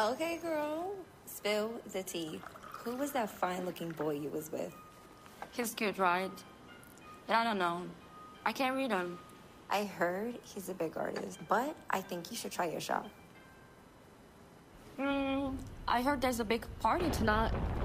Okay, girl. Spill the tea. Who was that fine-looking boy you was with? He's cute, right? But I don't know. I can't read him. I heard he's a big artist, but I think you should try your shot. I heard there's a big party tonight.